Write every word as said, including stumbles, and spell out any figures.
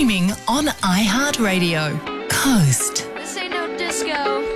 streaming on iHeartRadio. Coast. This ain't no disco.